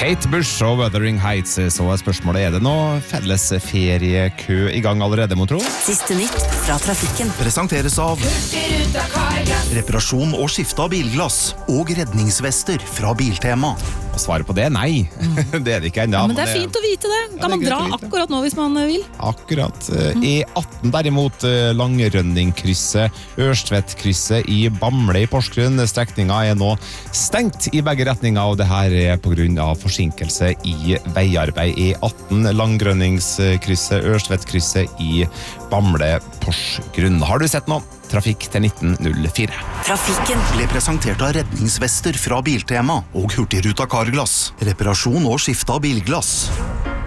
Kate Bush og Wuthering Heights, så spørsmålet det noe felles feriekø i gang allerede, må tro? Siste nytt fra trafikken. Presenteres av reparasjon og skifte av bilglass og redningsvester fra Biltema. Og svaret på det, nei. Det det ikke enda. Ja, men det fint å vite det. Kan man dra akkurat nå hvis man vil? Akkurat. E18 derimot, Langrønningkrysset, Ørstvedtkrysset i Bamble i Porsgrunn. Strekninga nå stengt i begge retninger, og det her på grunn av forsinkelse i veiarbeid. E18, Langrønningskrysset, Ørstvedtkrysset i Bamble, Porsgrunn. Har du sett noe? Trafikk til 1904. Trafikken ble presentert av redningsvester fra Biltema og Hurtigruta Carglass. Reparasjon og skifte av bilglass.